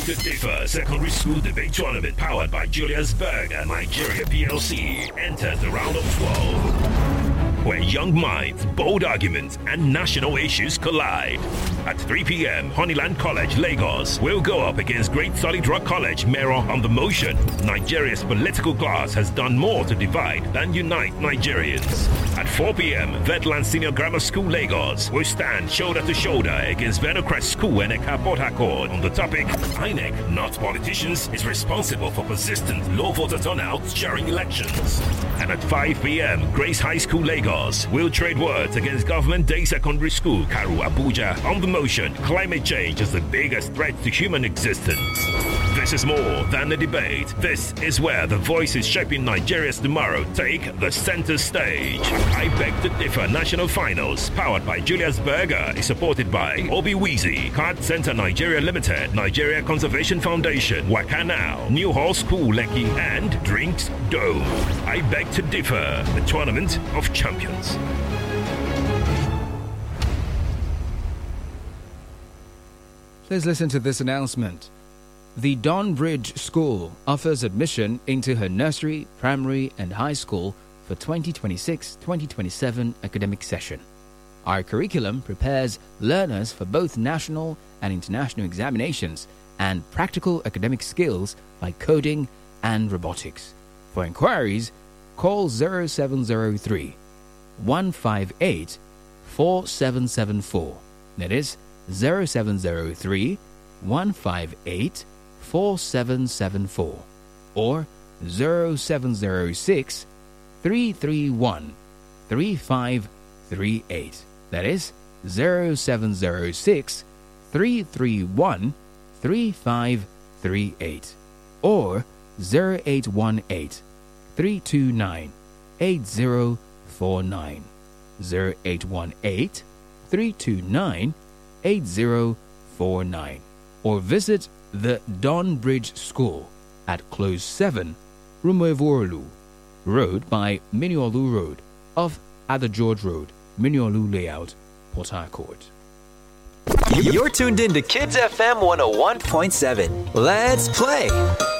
to Differ Secondary School Debate Tournament powered by Julius Berger Nigeria PLC enters the round of 12, where young minds, bold arguments, and national issues collide. At 3 p.m., Honeyland College, Lagos will go up against Great Solid Rock College, Mero on the motion. Nigeria's political class has done more to divide than unite Nigerians. At 4 p.m., Vetland Senior Grammar School, Lagos will stand shoulder to shoulder against Venocrest School and Eka Port Harcourt on the topic, INEC, not politicians, is responsible for persistent low voter turnout during elections. And at 5 p.m., Grace High School, Lagos will trade words against Government Day Secondary School, Karu, Abuja on the motion, climate change is the biggest threat to human existence. This is more than a debate. This is where the voices shaping Nigeria's tomorrow take the center stage. I Beg to Differ National Finals, powered by Julius Berger, is supported by Obi Weezy, Card Center Nigeria Limited, Nigeria Conservation Foundation, Wakanao, New Hall School, Lekki, and Drinks Dome. I Beg to Differ, the Tournament of Champions. Please listen to this announcement. The Dawnbridge School offers admission into her nursery, primary, and high school for 2026-2027 academic session. Our curriculum prepares learners for both national and international examinations and practical academic skills like coding and robotics. For inquiries, call 0703 158 4774. That is 0703 158 4774 or 0706 331 3538. That is 0706 331 3538 or 0818 329 8049. 0818 329 8049 or visit the Dawnbridge School at Close 7, Rumuevorolu Road by Miniolu Road off Ada George Road, Miniolu Layout, Port Harcourt. You're tuned in to Kids FM 101.7. Let's play.